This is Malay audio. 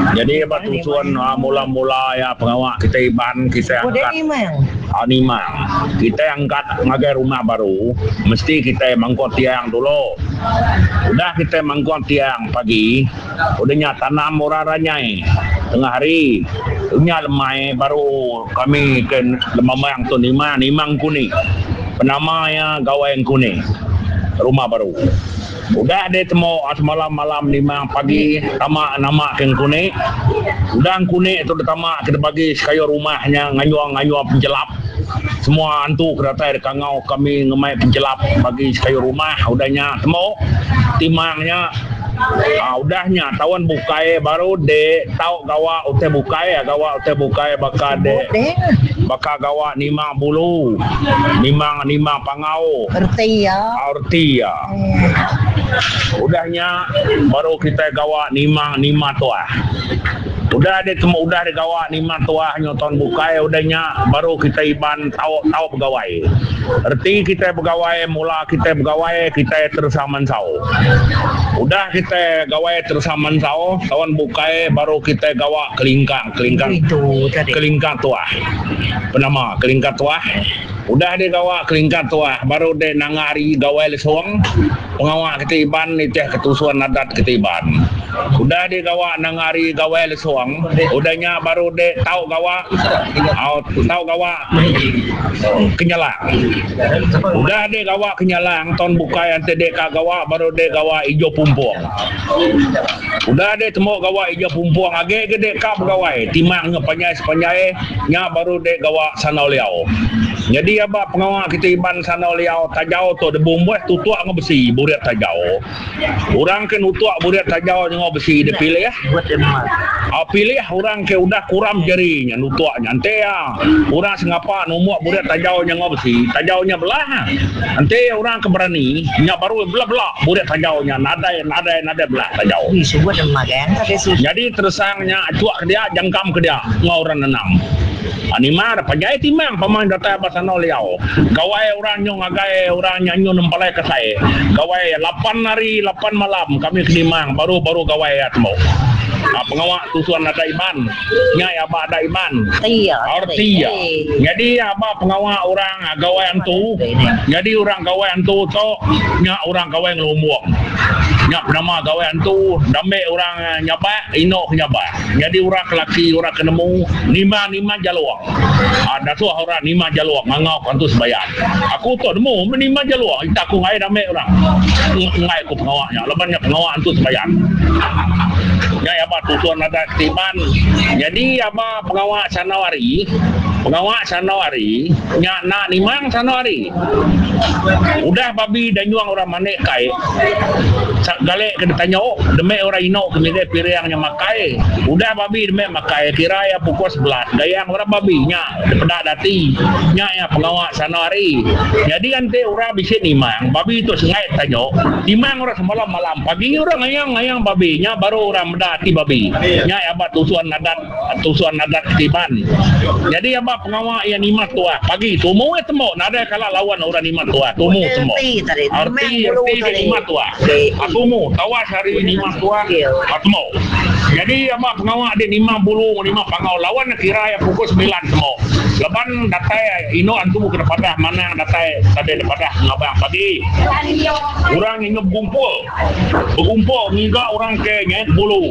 Jadi apa tujuan mula-mula ya pengawak kita iban kita angkat animang. Kita angkat ngagai rumah baru, mesti kita mangkot tiang dulu. Udah kita mangkot tiang pagi, udahnya tanam uraranya tengah hari. Nya lemai baru kami ke lemamang tu nimang kuning. Penamanya gawai kuning. Rumah baru. Udah ada temu malam-malam 5 pagi tamak nama ken kuning. Udah kuning itu tamak kita bagi sekaya rumahnya nganyuang penjelap. Semua antu kereta kangau kami ngemai penjelap bagi sekaya rumah. Udahnya temu timangnya udahnya tawan bukai baru de tau gawa ute bukai baka de baka gawa 5 bulu 5 pangau arti ya udahnya baru kita gawa 5 tua udah ada gawa 5 tua nyoton bukai udahnya baru kita iban tahu pegawai arti kita pegawai mula kita pegawai kita tersaman sau udah kita gawai tersaman sau tawan bukai baru kita gawa kelingkang tua penama kelingkang tua udah dia gawa kelingkang tua baru dia nangari gawai lesong pengawak kita iban itu ketusuan adat kita iban udah dia gawa nangari gawai lesong udahnya baru dia tahu gawa kenyalang udah dia gawa kenyalang ton bukai ante dia gawa baru dia gawa ijo pumpuang udah dia temu gawa ijo pumpuang age gede ka pegawai timangnya panjai nya baru dia gawa sanau liau jadi apa pengawak kita iban sanau liau tajau tu debu buah tutuak ngebesi buriat tajau orang kan utuak buriat tajau ngebesi dia pilih ya pilih orang ke udah kuram jarinya nutuaknya ante ya orang sengapa numuk buriat tajau ngebesi tajaunya belah ante orang keberani nya baru belah buriat tajaunya nada belah tajau jadi tersangnya cuak dia jangkam ke dia ngauran nenam animar pajai timang pamain data basano liau gawai orang nyong agai orang nyanyo nempalai ke saya gawai 8 hari 8 malam kami kedimang baru gawai atmo pengawak tusuan ada iman nyai apa ada iman artiya jadi apa pengawak orang gawai antu jadi orang gawai antu to nya orang gawai ngelumbuk nya nama gawai antu dambe orang nyaba ino nyaba jadi orang laki orang kenemu 5 jaluang ada tu orang 5 jaluang ngau kantu sebayar aku tu demu 5 jaluang kita aku ngai dambe orang ngai aku pengawaknya lebannya pengawak antu sebayar ya apa tujuan ada tiban jadi apa pengawak sanawari nya nak nimang sanawari udah babi dan nyuang orang manek kai galek ke ditanya demi orang ino kemide piriangnya makai udah babi demi makai kira ya pukul 11 gayang orang babi nya depedak dati nya ya pengawak sanawari jadi ante orang bisa nimang babi itu sengai tanya nimang orang semalam malam pagi orang ngayang babi nya baru orang mendati babi nya ya apa tusuan adat tiban jadi apa pengawak yang 5 tua pagi tumu temu nada kala lawan orang 5 tua tumu temu arti 5 tua atumu tawas hari 5 tua atmu jadi apa pengawak ada 5 bulu 5 pangau lawan kira ya pukul 9 temu leban datai ino antu ke depadah mana datai tadi depadah ngabang pagi orang yang berkumpul ngiga orang ke nyet bulu